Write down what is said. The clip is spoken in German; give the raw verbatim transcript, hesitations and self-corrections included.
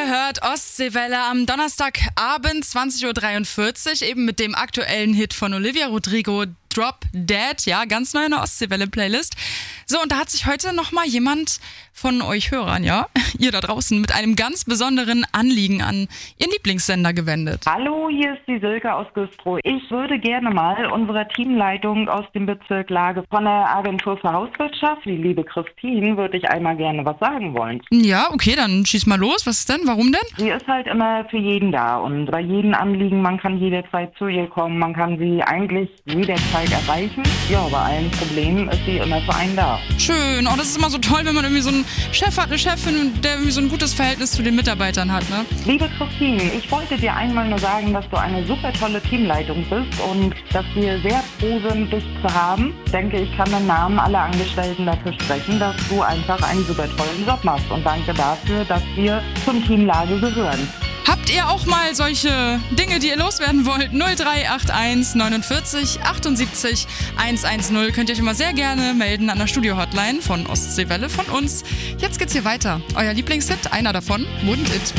Ihr hört Ostseewelle am Donnerstagabend zwanzig Uhr dreiundvierzig, eben mit dem aktuellen Hit von Olivia Rodrigo, Drop Dead, ja, ganz neu in der Ostseewelle-Playlist. So, und da hat sich heute nochmal jemand von euch Hörern, ja, ihr da draußen, mit einem ganz besonderen Anliegen an ihren Lieblingssender gewendet. Hallo, hier ist die Silke aus Güstrow. Ich würde gerne mal unserer Teamleitung aus dem Bezirk Lage von der Agentur für Hauswirtschaft, die liebe Christine, würde ich einmal gerne was sagen wollen. Ja, okay, dann schieß mal los. Was ist denn? Warum denn? Sie ist halt immer für jeden da und bei jedem Anliegen, man kann jederzeit zu ihr kommen, man kann sie eigentlich jederzeit erreichen. Ja, bei allen Problemen ist sie immer für einen da. Schön. Oh, das ist immer so toll, wenn man irgendwie so einen Chef hat, eine Chefin, der irgendwie so ein gutes Verhältnis zu den Mitarbeitern hat, ne? Liebe Christine, ich wollte dir einmal nur sagen, dass du eine super tolle Teamleitung bist und dass wir sehr froh sind, dich zu haben. Ich denke, ich kann im Namen aller Angestellten dafür sprechen, dass du einfach einen super tollen Job machst und danke dafür, dass wir zum Team Lage gehören. Habt ihr auch mal solche Dinge, die ihr loswerden wollt? null drei acht eins neunundvierzig achtundsiebzig hundertzehn könnt ihr euch immer sehr gerne melden an der Studio-Hotline von Ostseewelle von uns. Jetzt geht's hier weiter. Euer Lieblingshit, einer davon, Wouldn't It